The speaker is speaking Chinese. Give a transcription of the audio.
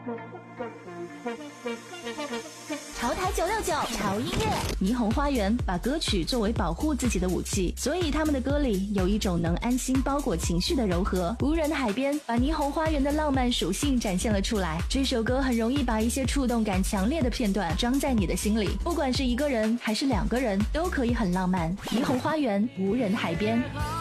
潮台969潮音乐，霓虹花园把歌曲作为保护自己的武器，所以他们的歌里有一种能安心包裹情绪的柔和。无人的海边把霓虹花园的浪漫属性展现了出来。这首歌很容易把一些触动感强烈的片段装在你的心里，不管是一个人还是两个人，都可以很浪漫。霓虹花园，无人海边。